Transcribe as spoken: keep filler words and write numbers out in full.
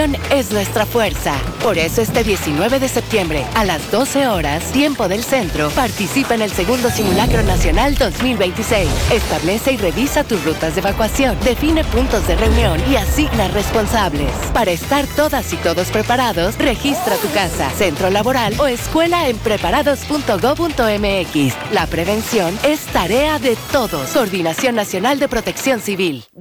Es nuestra fuerza. Por eso este diecinueve de septiembre, a las doce horas, tiempo del centro, participa en el segundo Simulacro Nacional dos mil veintiséis. Establece y revisa tus rutas de evacuación, define puntos de reunión y asigna responsables. Para estar todas y todos preparados, registra tu casa, centro laboral o escuela en preparados punto gob punto mx. La prevención es tarea de todos. Coordinación Nacional de Protección Civil.